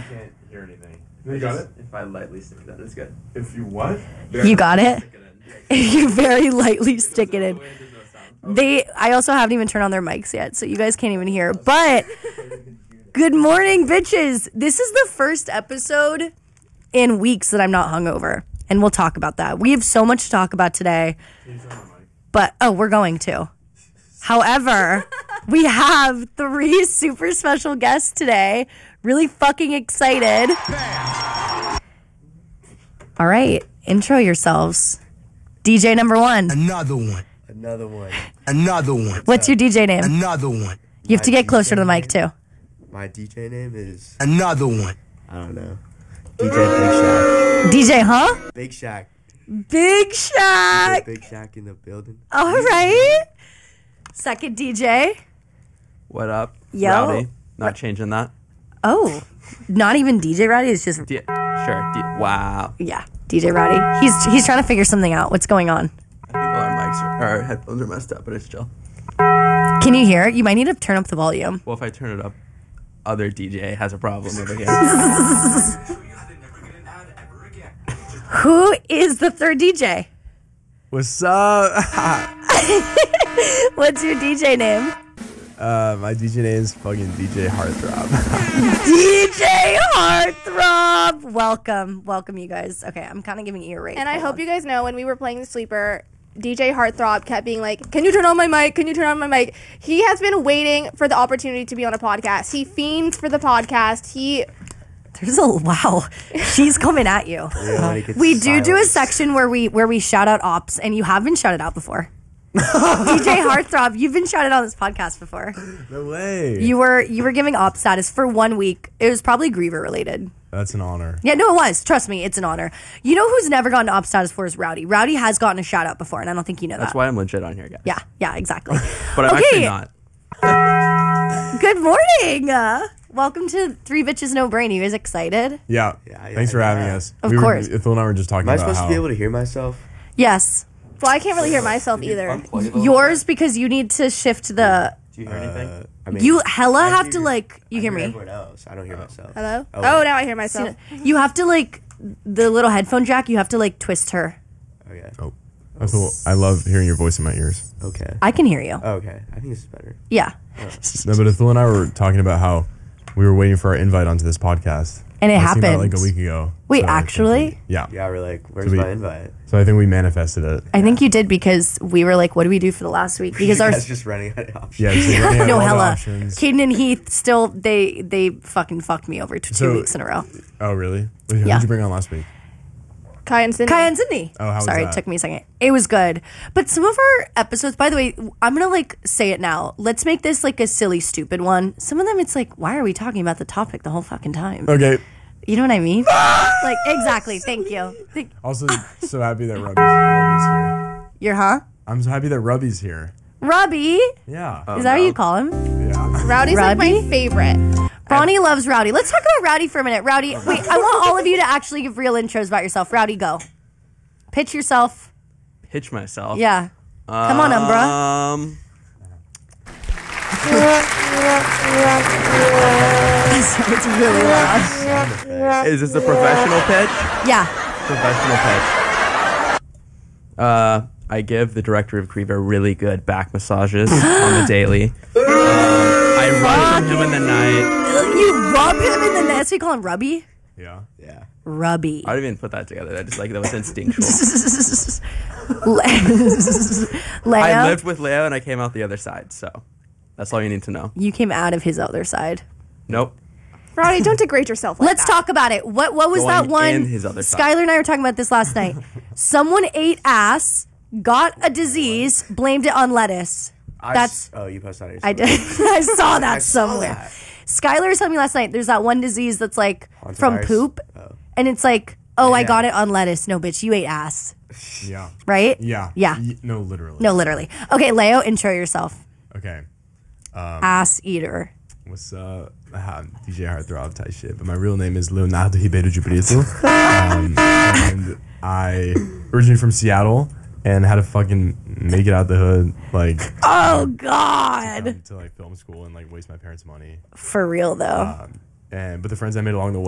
can't hear anything. You got it? If I lightly stick it in, it's good. If you what? You got it? You very lightly stick it in. I also haven't even turned on their mics yet, so you guys can't even hear. But good morning, bitches. This is the first episode in weeks that I'm not hungover, and we'll talk about that. We have so much to talk about today. But we're going to. However, we have 3 super special guests today. Really fucking excited. All right, intro yourselves. DJ number 1. Another one. What's your DJ name? Another one. You have to get closer to the mic too. My DJ name is... Another one. I don't know. DJ DJ, huh? Big Shack. Big Shack. Big Shack in the building. All right. Second DJ. What up? Yo. Rowdy. Not changing that. Oh, not even DJ Rowdy. It's just Wow. yeah, DJ Rowdy. He's trying to figure something out. What's going on? I think our headphones are messed up, but it's chill. Can you hear it? You might need to turn up the volume. Well, if I turn it up, other DJ has a problem over here. Who is the third DJ? What's up? What's your DJ name? My DJ name is fucking DJ Heartthrob. DJ Heartthrob. Welcome, you guys. Okay, I'm kind of giving ear rape. And I hope you guys know when we were playing the sleeper, DJ Heartthrob kept being like, "Can you turn on my mic? Can you turn on my mic?" He has been waiting for the opportunity to be on a podcast. He fiends for the podcast. Wow. She's coming at you. We do a section where we shout out ops, and you have been shouted out before. DJ Heartthrob, you've been shouted out on this podcast before. No way. You were giving op status for 1 week. It was probably Griever related. That's an honor. Yeah, no, it was. Trust me, it's an honor. You know who's never gotten op status for is Rowdy. Rowdy has gotten a shout out before, and I don't think you know That's that. why I'm legit on here, guys. Yeah, exactly. But I'm actually not. Good morning. Welcome to 3 Bitches No Brain. You guys excited? Yeah. Thanks for having us. Of course. Phil and I were just talking Am I about supposed how... to be able to hear myself? Yes. Well, I can't really hear myself either. Yours because you need to shift the... Do you hear anything? You hella I have to hear- you hear me? Everyone else. I don't hear myself. Hello? Oh, Oh, wait. now I hear myself. You have to the little headphone jack, you have to twist her. Okay. Oh, that's cool. I love hearing your voice in my ears. Okay. I can hear you. Okay. I think this is better. Yeah. No, but Phil and I were talking about how we were waiting for our invite onto this podcast. And it seemed happened. about, a week ago. Wait, So I think actually? Yeah. Yeah, we're like, where's So we- my invite? So I think we manifested it. I think you did because we were like, what do we do for the last week? Because You our... guys just running out of options. Yeah. So running out No, of all the hella. options. Caden and Heath still, they fucking fucked me over 2 So- weeks in a row. Oh, really? Who Yeah. did you bring on last week? Kai and Cindy. Kai and Sydney. Oh, how was Sorry, that? it took me a second. It was good. But some of our episodes, by the way, I'm going to say it now. Let's make this a silly, stupid one. Some of them, it's why are we talking about the topic the whole fucking time? Okay. You know what I mean? Exactly. Thank you. Also, so happy that Rubby's here. You're, huh? I'm so happy that Rubby's here. Robbie? Yeah. Is that what you call him? Yeah. Rowdy's like Rowdy? my favorite. Bronny loves Rowdy. Let's talk about Rowdy for a minute. Rowdy, wait, I want all of you to actually give real intros about yourself. Rowdy, go. Pitch yourself. Pitch myself. Yeah. Come on, Umbra. It's really loud. Is this a professional pitch? Yeah. Professional pitch. I give the director of Griever really good back massages on the daily. I run from him in the night. You rub him in the neck. So you call him Rubby? Yeah. Yeah. Rubby. I didn't even put that together. I just that was instinctual. Leo, I lived with Leo and I came out the other side, so that's all you need to know. you came out of his other side. Nope. Rowdy, don't degrade yourself like Let's that. talk about it. What was Going that one? in his other side. Skylar and I were talking about this last night. Someone ate ass, got a disease, blamed it on lettuce. Oh, you posted on your I story. did. I saw that saw somewhere. that. Skylar was telling me last night there's that one disease that's from Hantavirus? poop. Oh. And it's I Yeah. got it on lettuce. No, bitch, you ate ass. Yeah. Right? Yeah. Yeah. No, literally. No, literally. Okay, Leo, intro yourself. Okay. Ass eater. What's up? DJ Heartthrob type shit. But my real name is Leonardo Ribeiro de Brito. And I originally from Seattle and had to fucking make it out the hood, Oh, God. to film school and waste my parents' money. For real, though. But the friends I made along the way.